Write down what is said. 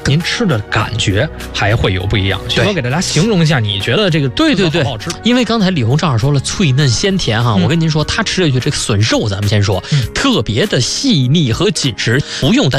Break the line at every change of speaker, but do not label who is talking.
您吃的感觉还会有不一样。许哥给大家形容一下，你觉得这个
对，
好不好吃？
因为刚才李红正好说了脆嫩鲜甜哈，我跟您说，他吃下去这个笋肉，咱们先说，特别的细腻和紧实，不用担心